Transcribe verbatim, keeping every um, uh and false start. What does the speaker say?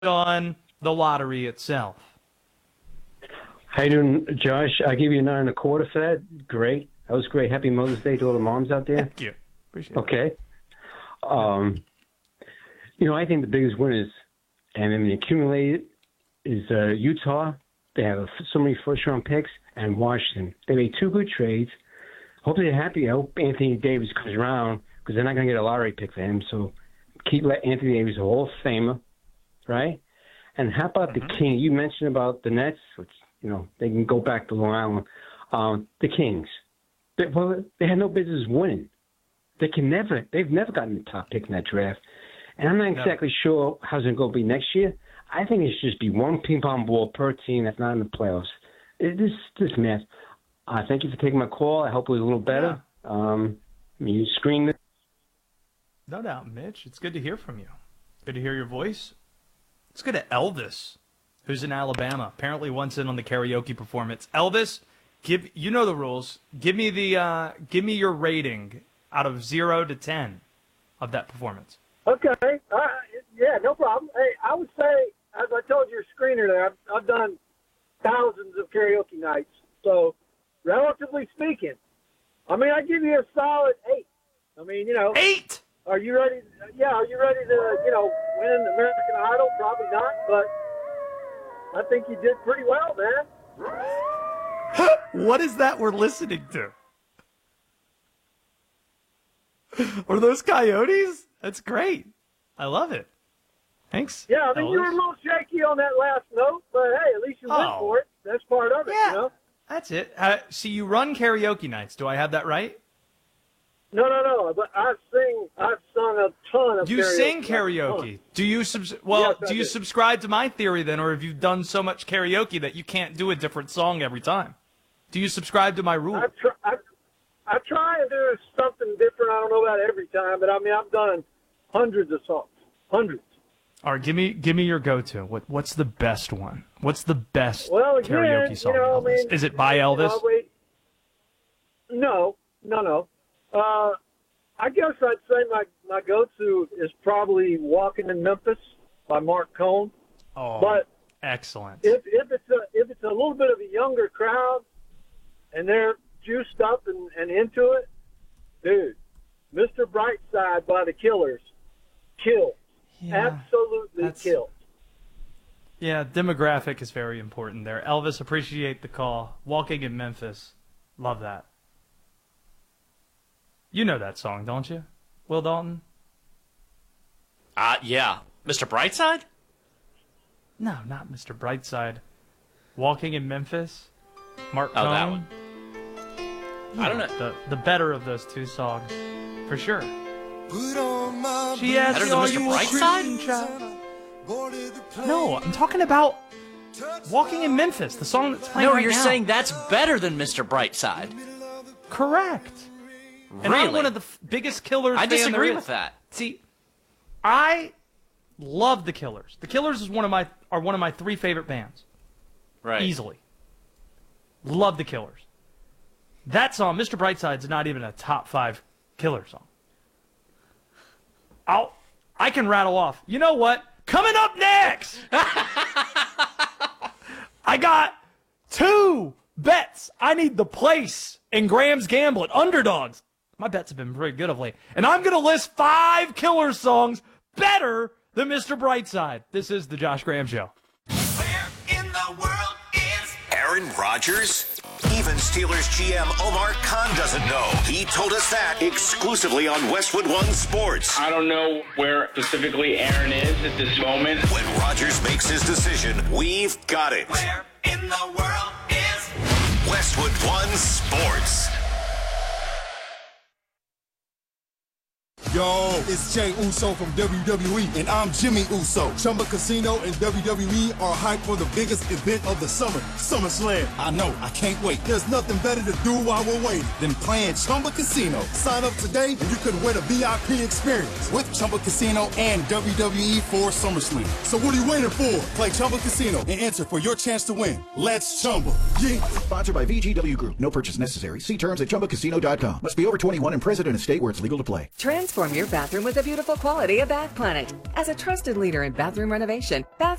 on the lottery itself. How you doing, Josh? I give you a nine and a quarter for that. Great. That was great. Happy Mother's Day to all the moms out there. Thank you. Appreciate okay. it. Okay. Um, you know, I think the biggest winners, and in the accumulated, is uh, Utah. They have so many first-round picks, and Washington. They made two good trades. Hopefully they're happy. I hope Anthony Davis comes around because they're not going to get a lottery pick for him. So keep let Anthony Davis a Hall of Famer, right? And how about mm-hmm. the King? You mentioned about the Nets, which, you know, they can go back to Long Island. Um, the Kings. They, well, they had no business winning. They can never, they've never gotten the top pick in that draft. And I'm not no. exactly sure how's it going to be next year. I think it should just be one ping pong ball per team that's not in the playoffs. It, this this mess. Uh, thank you for taking my call. I hope it was a little better. Yeah. Um, I mean, you screamed it. No doubt, Mitch. It's good to hear from you. Good to hear your voice. Let's go to Elvis, who's in Alabama. Apparently once in on the karaoke performance. Elvis, give you know the rules. Give me the uh, give me your rating out of zero to ten of that performance. Okay. Uh, yeah, no problem. Hey, I would say, as I told your screener there, I've, I've done thousands of karaoke nights. So, relatively speaking, I mean, I give you a solid eight. I mean, you know. Eight? Are you ready? Yeah, are you ready to, you know, win American Idol? Probably not, but I think you did pretty well, man. What is that we're listening to? Are those Coyotes? That's great. I love it. Thanks. Yeah, I mean, Elvis. You were a little shaky on that last note, but hey, at least you oh. went for it. That's part of it, yeah, you know? That's it. Uh, see, you run karaoke nights. Do I have that right? No, no, no. But I sing. I've sung a ton of. You karaoke. sing karaoke. Do you subs- Well, yes, do you do. subscribe to my theory then, or have you done so much karaoke that you can't do a different song every time? Do you subscribe to my rule? I try, I, I try and do something different. I don't know about every time, but I mean, I've done hundreds of songs, hundreds. All right, give me give me your go-to. What what's the best one? What's the best well, again, karaoke song? You know, Elvis? I mean, Is it by Elvis? You know, wait. No, no, no. Uh, I guess I'd say my, my go-to is probably "Walking in Memphis" by Mark Cohn. Oh, but excellent. If if it's a if it's a little bit of a younger crowd and they're juiced up and, and into it, dude, Mister Brightside by the Killers, kills. Yeah, absolutely that's, kills. Yeah, demographic is very important there. Elvis, appreciate the call. Walking in Memphis, love that. You know that song, don't you, Will Dalton? Uh, yeah. Mister Brightside? No, not Mister Brightside. Walking in Memphis, Mark Oh, Cohn. that one. Yeah, I don't know. The, the better of those two songs, for sure. She Better asked, than "Are Mister you a Christian Brightside?" child?" No, I'm talking about Walking in Memphis, the song that's playing No, right you're now. saying that's better than Mister Brightside. Correct. And Really? I'm one of the f- biggest Killers I fan there disagree is. with that. See, I love the Killers. The Killers is one of my are one of my three favorite bands. Right. Easily. Love the Killers. That song, Mister Brightside's not even a top five Killer song. I'll I can rattle off. You know what? Coming up next, I got two bets. I need the place in Graham's Gambling. Underdogs. My bets have been pretty good of late. And I'm going to list five Killer songs better than Mister Brightside. This is the Josh Graham Show. Where in the world is Aaron Rodgers? Even Steelers G M Omar Khan doesn't know. He told us that exclusively on Westwood One Sports. I don't know where specifically Aaron is at this moment. When Rodgers makes his decision, we've got it. Where in the world is Westwood One Sports? Yo, it's Jay Uso from W W E, and I'm Jimmy Uso. Chumba Casino and W W E are hyped for the biggest event of the summer, SummerSlam. I know, I can't wait. There's nothing better to do while we're waiting than playing Chumba Casino. Sign up today, and you could win a V I P experience with Chumba Casino and W W E for SummerSlam. So what are you waiting for? Play Chumba Casino and enter for your chance to win. Let's Chumba. Yeah. Sponsored by V G W Group. No purchase necessary. See terms at chumba casino dot com. Must be over twenty-one and present in a state where it's legal to play. Transform Transform your bathroom with the beautiful quality of Bath Planet. As a trusted leader in bathroom renovation, Bath